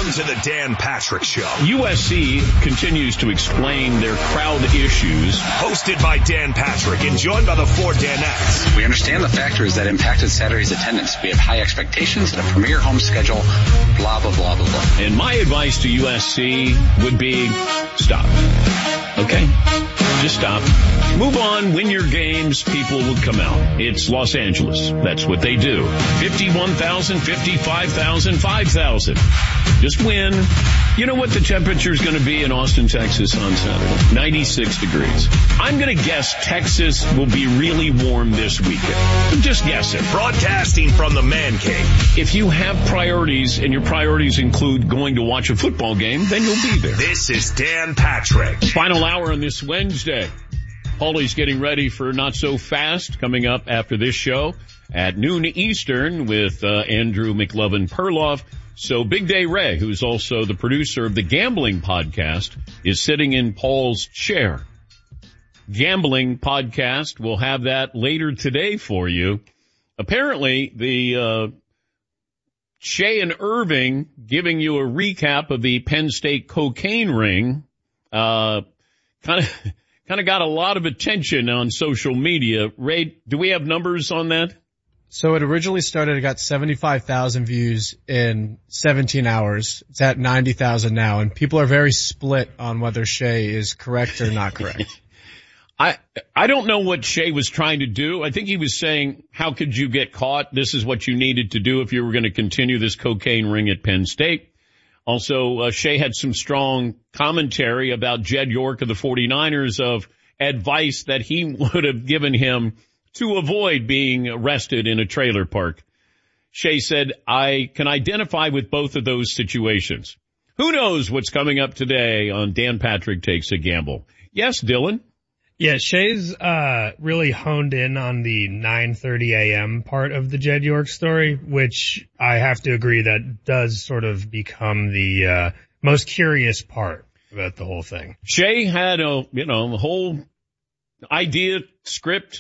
Welcome to the Dan Patrick Show. USC continues to explain their crowd issues. Hosted by Dan Patrick and joined by the four Danettes. We understand the factors that impacted Saturday's attendance. We have high expectations and a premier home schedule, blah, blah, blah, blah, blah. And my advice to USC would be stop. Okay? Just stop. Move on, win your games, people will come out. It's Los Angeles. That's what they do. 51,000, 55,000, 5,000. Just win. You know what the temperature is going to be in Austin, Texas on Saturday? 96 degrees. I'm going to guess Texas will be really warm this weekend. I'm just guessing. Broadcasting from the Man Cave. If you have priorities and your priorities include going to watch a football game, then you'll be there. This is Dan Patrick. Final hour on this Wednesday. Paulie's getting ready for Not So Fast coming up after this show at noon Eastern with Andrew McLovin-Perloff. So Big Day Ray, who's also the producer of the Gambling Podcast, is sitting in Paul's chair. Gambling Podcast, we'll have that later today for you. Apparently, the Shea and Irving giving you a recap of the Penn State cocaine ring kind of got a lot of attention on social media. Ray, do we have numbers on that? So it originally started, it got 75,000 views in 17 hours. It's at 90,000 now, and people are very split on whether Shea is correct or not correct. I don't know what Shea was trying to do. I think he was saying, how could you get caught? This is what you needed to do if you were going to continue this cocaine ring at Penn State. Also, Shea had some strong commentary about Jed York of the 49ers of advice that he would have given him to avoid being arrested in a trailer park. Shea said, I can identify with both of those situations. Who knows what's coming up today on Dan Patrick Takes a Gamble? Yes, Dylan? Yeah, Shea's really honed in on the 9:30 a.m. part of the Jed York story, which I have to agree that does sort of become the most curious part about the whole thing. Shea had a whole idea, script,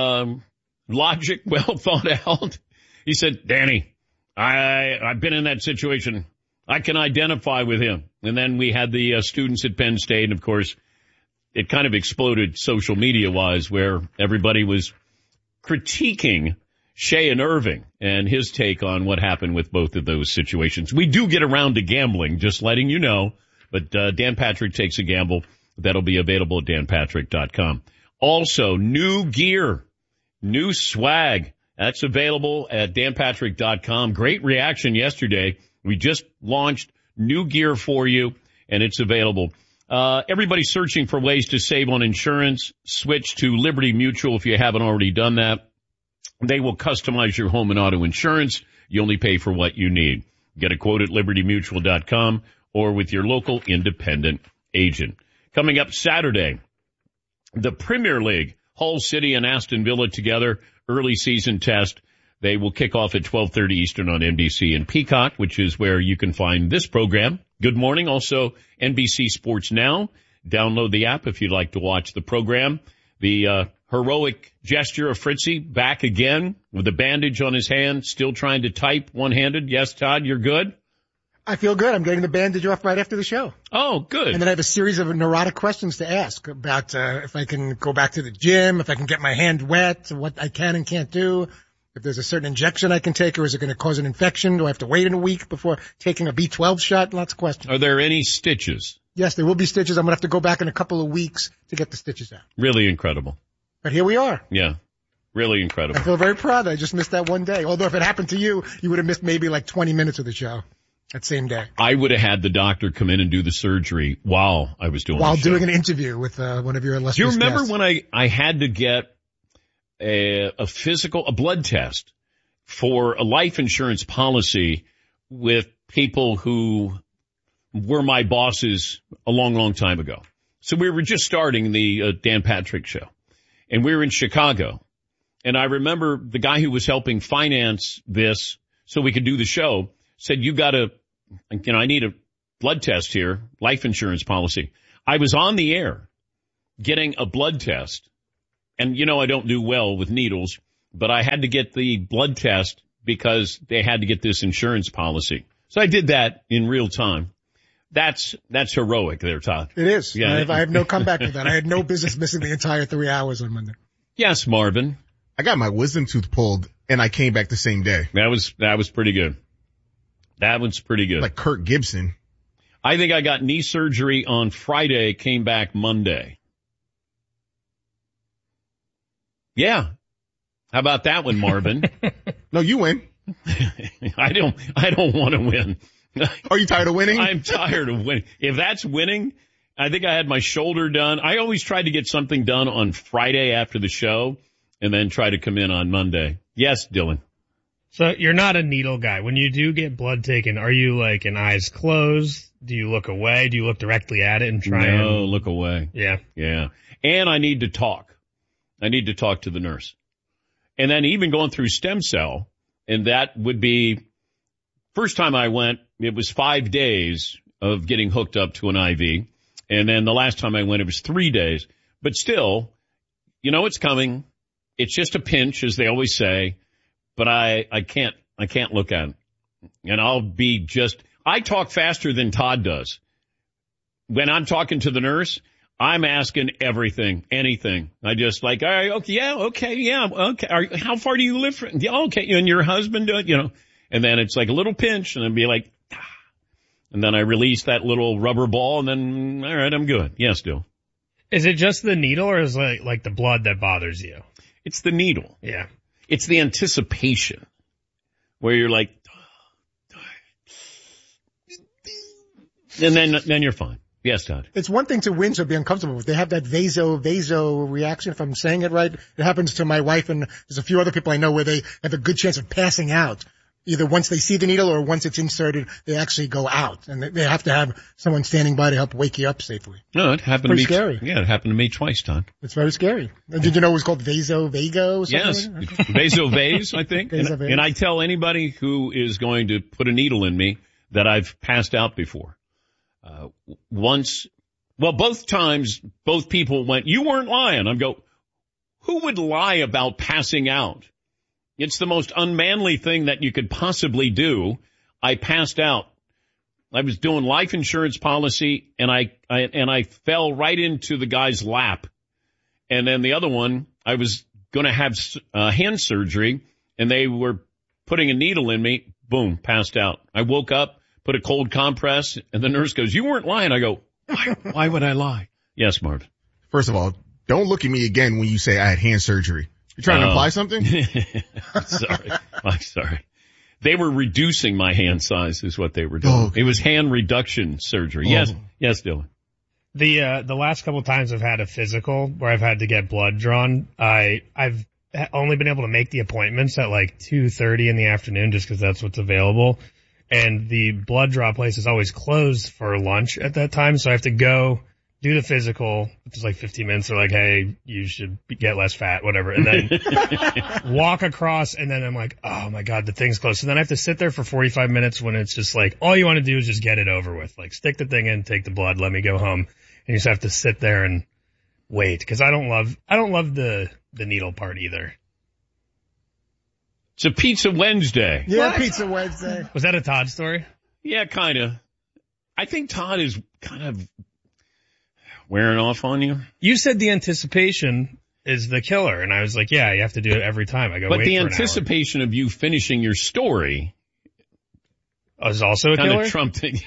logic well thought out. He said, Danny, I've been in that situation. I can identify with him. And then we had the students at Penn State, and of course, it kind of exploded social media-wise where everybody was critiquing Shea and Irving and his take on what happened with both of those situations. We do get around to gambling, just letting you know. But Dan Patrick Takes a Gamble. That'll be available at danpatrick.com. Also, new gear, new swag. That's available at danpatrick.com. Great reaction yesterday. We just launched new gear for you, and it's available. Everybody's searching for ways to save on insurance. Switch to Liberty Mutual if you haven't already done that. They will customize your home and auto insurance. You only pay for what you need. Get a quote at libertymutual.com or with your local independent agent. Coming up Saturday, the Premier League, Hull City and Aston Villa together, early season test. They will kick off at 12:30 Eastern on NBC and Peacock, which is where you can find this program. Good morning. Also, NBC Sports Now. Download the app if you'd like to watch the program. The heroic gesture of Fritzy back again with a bandage on his hand, still trying to type one-handed. Yes, Todd, you're good? I feel good. I'm getting the bandage off right after the show. Oh, good. And then I have a series of neurotic questions to ask about if I can go back to the gym, if I can get my hand wet, what I can and can't do. If there's a certain injection I can take, or is it going to cause an infection? Do I have to wait in a week before taking a B12 shot? Lots of questions. Are there any stitches? Yes, there will be stitches. I'm going to have to go back in a couple of weeks to get the stitches out. Really incredible. But here we are. Yeah, really incredible. I feel very proud that I just missed that one day. Although if it happened to you, you would have missed maybe like 20 minutes of the show that same day. I would have had the doctor come in and do the surgery while I was doing While the show. doing an interview with one of your illustrious Do you remember guests. when I had to get a blood test for a life insurance policy with people who were my bosses a long, long time ago? So we were just starting the Dan Patrick Show, and we were in Chicago. And I remember the guy who was helping finance this so we could do the show said, I need a blood test here, life insurance policy. I was on the air getting a blood test, and I don't do well with needles, but I had to get the blood test because they had to get this insurance policy. So I did that in real time. That's heroic there, Todd. It is. Yeah. I have no comeback with that. I had no business missing the entire 3 hours on Monday. Yes, Marvin. I got my wisdom tooth pulled and I came back the same day. That was pretty good. That one's pretty good. Like Kirk Gibson. I think I got knee surgery on Friday, came back Monday. Yeah. How about that one, Marvin? No, you win. I don't want to win. Are you tired of winning? I'm tired of winning. If that's winning, I think I had my shoulder done. I always try to get something done on Friday after the show and then try to come in on Monday. Yes, Dylan. So you're not a needle guy. When you do get blood taken, are you like an eyes closed? Do you look away? Do you look directly at it and try and... No, look away. Yeah. Yeah. And I need to talk. I need to talk to the nurse. And then even going through stem cell, and that would be, first time I went, it was 5 days of getting hooked up to an IV. And then the last time I went, it was 3 days. But still, you know it's coming. It's just a pinch, as they always say. But I can't look at it. And I'll be just, I talk faster than Todd does. When I'm talking to the nurse, I'm asking everything, anything. I just like, all right, okay, yeah. How far do you live from? Yeah, okay. And your husband, you know, and then it's like a little pinch and I'd be like, and then I release that little rubber ball and then, all right, I'm good. Yes, Dill. Is it just the needle or is it like the blood that bothers you? It's the needle. Yeah. It's the anticipation where you're like, and then you're fine. Yes, Todd. It's one thing to wince or be uncomfortable with. They have that vaso reaction, if I'm saying it right. It happens to my wife and there's a few other people I know where they have a good chance of passing out. Either once they see the needle or once it's inserted, they actually go out. And they have to have someone standing by to help wake you up safely. No, it happened to me. Scary. Yeah, it happened to me twice, Todd. It's very scary. And did you know it was called vago? Yes. Vasovase, I think. And I tell anybody who is going to put a needle in me that I've passed out before. Both times, both people went, you weren't lying. I go, who would lie about passing out? It's the most unmanly thing that you could possibly do. I passed out. I was doing life insurance policy and I fell right into the guy's lap. And then the other one, I was going to have hand surgery and they were putting a needle in me. Boom, passed out. I woke up, put a cold compress, and the nurse goes, you weren't lying. I go, why would I lie? Yes, Marv. First of all, don't look at me again when you say I had hand surgery. You trying to imply something? I'm sorry. They were reducing my hand size is what they were doing. Oh, okay. It was hand reduction surgery. Oh. Yes, Dylan. The last couple of times I've had a physical where I've had to get blood drawn, I've only been able to make the appointments at like 2:30 in the afternoon just because that's what's available. And the blood draw place is always closed for lunch at that time. So I have to go do the physical, which is like 15 minutes. They're like, hey, you should get less fat, whatever. And then walk across. And then I'm like, oh my God, the thing's closed. So then I have to sit there for 45 minutes when it's just like, all you want to do is just get it over with. Like stick the thing in, take the blood, let me go home. And you just have to sit there and wait. Cause I don't love the needle part either. It's a Pizza Wednesday. Yeah, What? Pizza Wednesday. Was that a Todd story? Yeah, kind of. I think Todd is kind of wearing off on you. You said the anticipation is the killer. And I was like, yeah, you have to do it every time. I go, But wait the for an hour. anticipation of you finishing your story is also a kind killer? of trumped it.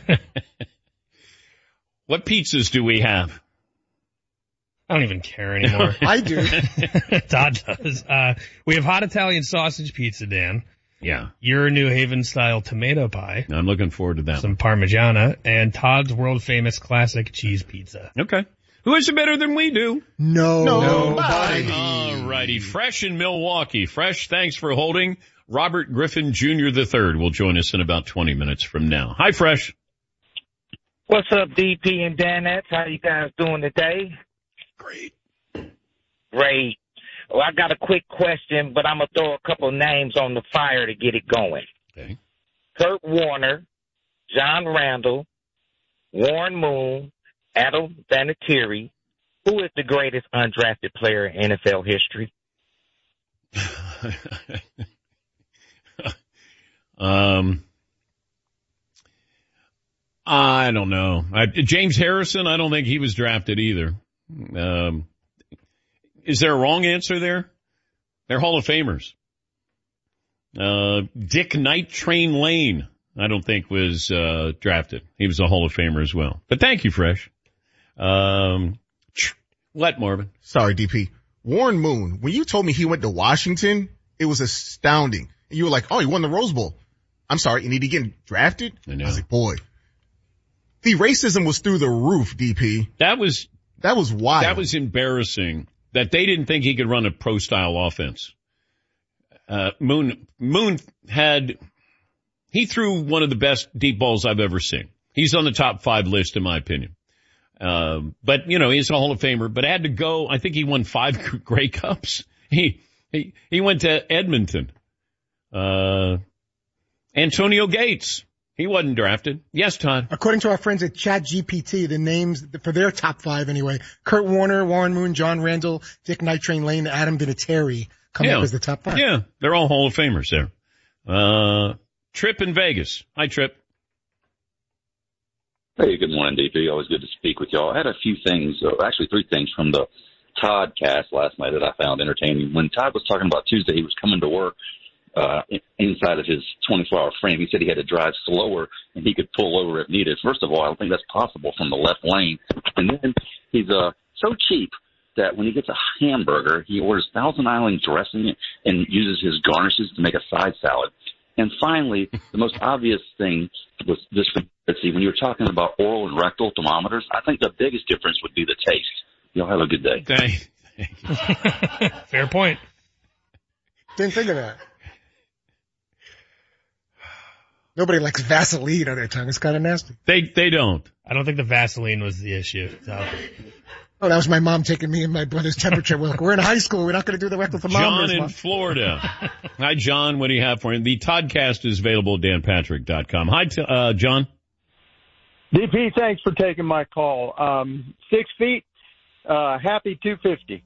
What pizzas do we have? I don't even care anymore. I do. Todd does. We have hot Italian sausage pizza, Dan. Yeah, Your New Haven style tomato pie. I'm looking forward to that. Some Parmigiana. And Todd's world famous classic cheese pizza. Okay. Who is it better than we do? Nobody. All righty. Fresh in Milwaukee. Fresh, thanks for holding. Robert Griffin Jr. III will join us in about 20 minutes from now. Hi, Fresh. What's up, DP and Danettes? How you guys doing today? Great. Great. Well, I got a quick question, but I'm going to throw a couple names on the fire to get it going. Okay. Kurt Warner, John Randall, Warren Moon, Adam Vinatieri. Who is the greatest undrafted player in NFL history? I don't know. James Harrison, I don't think he was drafted either. Is there a wrong answer there? They're Hall of Famers. Dick Night Train Lane, I don't think was drafted. He was a Hall of Famer as well. But thank you, Fresh. What, Marvin? Sorry, DP. Warren Moon, when you told me he went to Washington, it was astounding. And you were like, oh, he won the Rose Bowl. I'm sorry, and did he get drafted? I know. I was like, boy. The racism was through the roof, DP. That was wild. That was embarrassing that they didn't think he could run a pro-style offense. Moon he threw one of the best deep balls I've ever seen. He's on the top 5 list in my opinion. But he's a Hall of Famer, but had to go. I think he won 5 Grey Cups. He went to Edmonton. Antonio Gates. He wasn't drafted. Yes, Todd. According to our friends at ChatGPT, the names for their top 5 anyway, Kurt Warner, Warren Moon, John Randall, Dick Night Train Lane, Adam Vinatieri come up as the top 5. Yeah, they're all Hall of Famers there. Trip in Vegas. Hi, Trip. Hey, good morning, DP. Always good to speak with y'all. I had a few things, actually 3 things from the Todd cast last night that I found entertaining. When Todd was talking about Tuesday, he was coming to work inside of his 24-hour frame. He said he had to drive slower and he could pull over if needed. First of all, I don't think that's possible from the left lane. And then he's so cheap that when he gets a hamburger, he orders Thousand Island dressing and uses his garnishes to make a side salad. And finally, the most obvious thing was this. Let's see, when you were talking about oral and rectal thermometers, I think the biggest difference would be the taste. Y'all have a good day. Thank you. Fair point. Didn't think of that. Nobody likes Vaseline on their tongue. It's kind of nasty. They don't. I don't think the Vaseline was the issue. So. Oh, that was my mom taking me and my brother's temperature. We're in high school. We're not going to do the rectal thermometers. John in Florida. Hi, John. What do you have for him? The Toddcast is available at danpatrick.com. Hi, John. DP, thanks for taking my call. 6 feet, happy 250.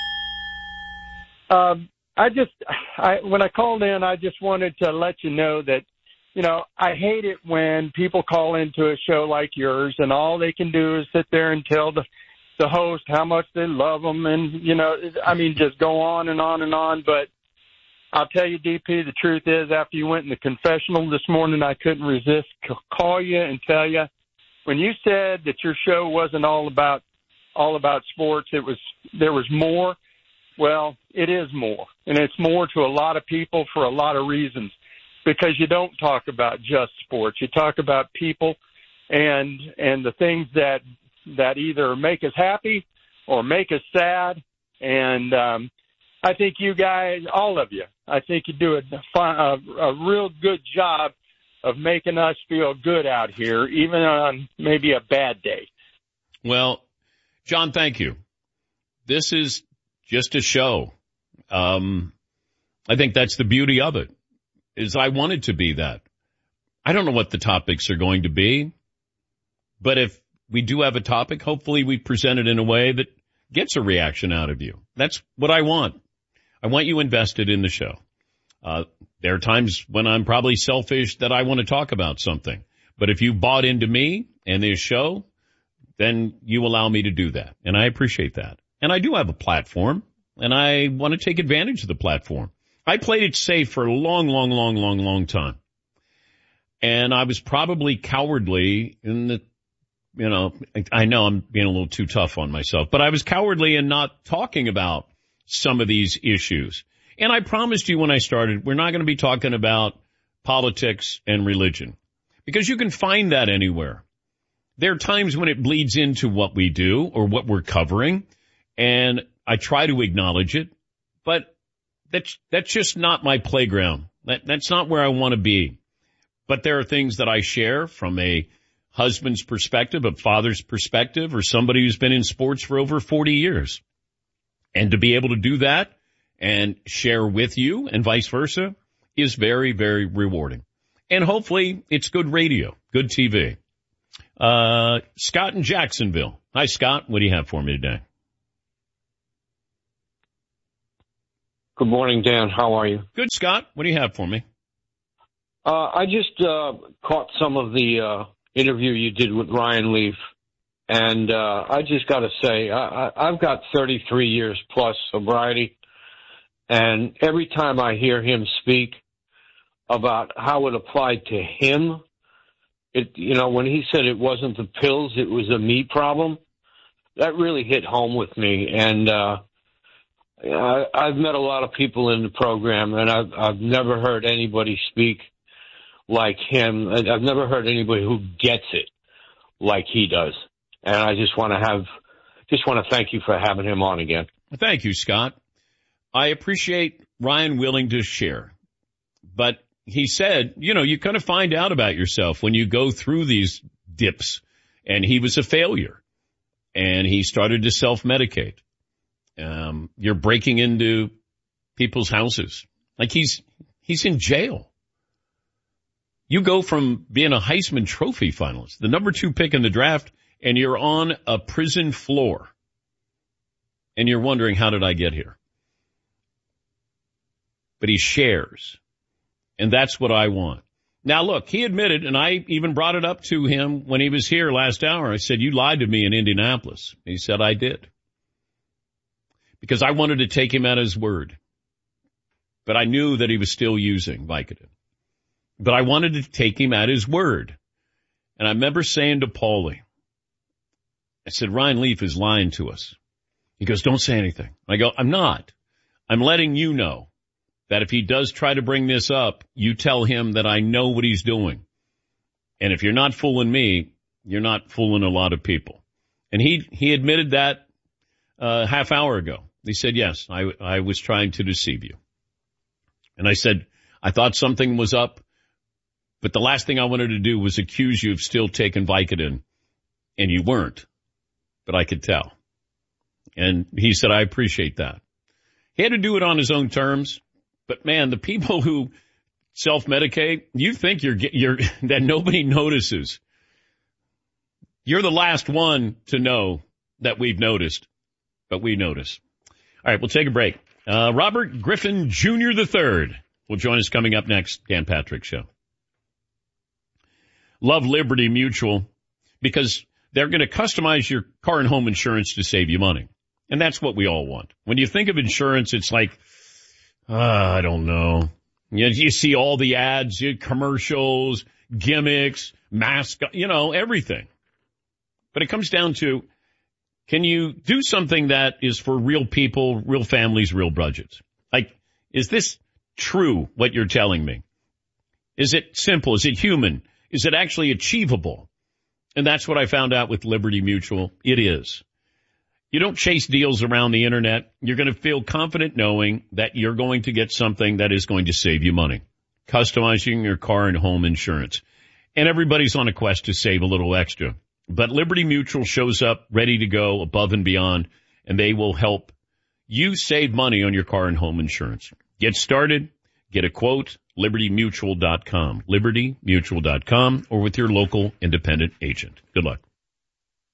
When I called in, I just wanted to let you know that, I hate it when people call into a show like yours and all they can do is sit there and tell the host how much they love them and, just go on and on and on. But I'll tell you, DP, the truth is after you went in the confessional this morning, I couldn't resist call you and tell you when you said that your show wasn't all about sports, there was more. Well, it is more, and it's more to a lot of people for a lot of reasons. Because you don't talk about just sports. You talk about people and the things that either make us happy or make us sad. And I think you guys, all of you, I think you do a real good job of making us feel good out here, even on maybe a bad day. Well, John, thank you. This is just a show. I think that's the beauty of it. Is I want it to be that. I don't know what the topics are going to be, but if we do have a topic, hopefully we present it in a way that gets a reaction out of you. That's what I want. I want you invested in the show. There are times when I'm probably selfish that I want to talk about something, but if you bought into me and this show, then you allow me to do that, and I appreciate that. And I do have a platform, and I want to take advantage of the platform. I played it safe for a long time. And I was probably cowardly in I know I'm being a little too tough on myself, but I was cowardly in not talking about some of these issues. And I promised you when I started, we're not going to be talking about politics and religion because you can find that anywhere. There are times when it bleeds into what we do or what we're covering, and I try to acknowledge it, but that's just not my playground. That's not where I want to be. But there are things that I share from a husband's perspective, a father's perspective, or somebody who's been in sports for over 40 years. And to be able to do that and share with you and vice versa is very, very rewarding. And hopefully it's good radio, good TV. Scott in Jacksonville. Hi, Scott. What do you have for me today? Good morning, Dan. How are you? Good, Scott. What do you have for me? I just caught some of the interview you did with Ryan Leaf. And I just got to say, I've got 33 years plus sobriety. And every time I hear him speak about how it applied to him, when he said it wasn't the pills, it was a me problem, that really hit home with me. And I've met a lot of people in the program, and I've never heard anybody speak like him. I've never heard anybody who gets it like he does. And I just want to thank you for having him on again. Thank you, Scott. I appreciate Ryan willing to share, but he said, you kind of find out about yourself when you go through these dips, and he was a failure, and he started to self-medicate. You're breaking into people's houses. Like he's in jail. You go from being a Heisman Trophy finalist, the number 2 pick in the draft, and you're on a prison floor. And you're wondering, how did I get here? But he shares. And that's what I want. Now, look, he admitted, and I even brought it up to him when he was here last hour. I said, you lied to me in Indianapolis. He said, I did. Because I wanted to take him at his word. But I knew that he was still using Vicodin. But I wanted to take him at his word. And I remember saying to Paulie, I said, Ryan Leaf is lying to us. He goes, don't say anything. I go, I'm not. I'm letting you know that if he does try to bring this up, you tell him that I know what he's doing. And if you're not fooling me, you're not fooling a lot of people. And he admitted that half hour ago. He said, yes, I was trying to deceive you. And I said, I thought something was up, but the last thing I wanted to do was accuse you of still taking Vicodin, and you weren't. But I could tell. And he said, I appreciate that. He had to do it on his own terms. But man, the people who self-medicate, you think you're that nobody notices. You're the last one to know that we've noticed, but we notice. All right, we'll take a break. Robert Griffin Jr. III will join us coming up next. Dan Patrick Show. Love Liberty Mutual because they're going to customize your car and home insurance to save you money. And that's what we all want. When you think of insurance, it's like, I don't know. You see all the ads, commercials, gimmicks, mascot, everything. But it comes down to, can you do something that is for real people, real families, real budgets? Like, is this true, what you're telling me? Is it simple? Is it human? Is it actually achievable? And that's what I found out with Liberty Mutual. It is. You don't chase deals around the internet. You're going to feel confident knowing that you're going to get something that is going to save you money. Customizing your car and home insurance. And everybody's on a quest to save a little extra. But Liberty Mutual shows up ready to go above and beyond, and they will help you save money on your car and home insurance. Get started. Get a quote. LibertyMutual.com. LibertyMutual.com or with your local independent agent. Good luck.